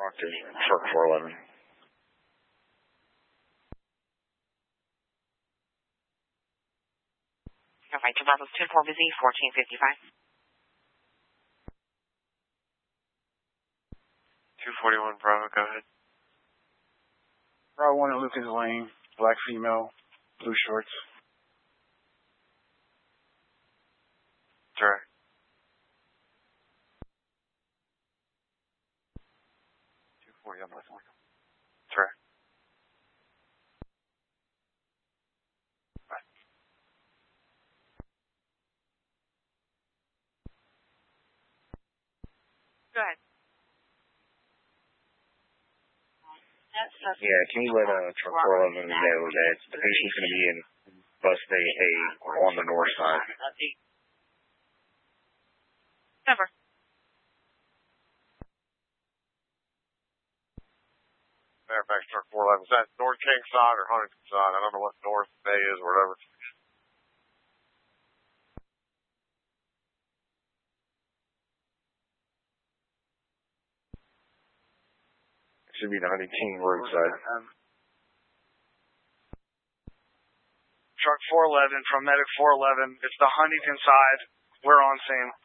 Rocket, truck 411. Right to Bravo's 2-4 busy, 1455. 241 Bravo, go ahead. Bravo 1 in Lucas Lane, black female, blue shorts. Direct. Direct. Go ahead. Yeah, can you let truck 411 know that the patient's going to be in bus bay A on the north side? Never. Fairfax truck 411. Is that North King side or Huntington side? I don't know what North Bay is or whatever. It should be the Huntington roadside. Truck 411 from Medic 411. It's the Huntington side. We're on scene.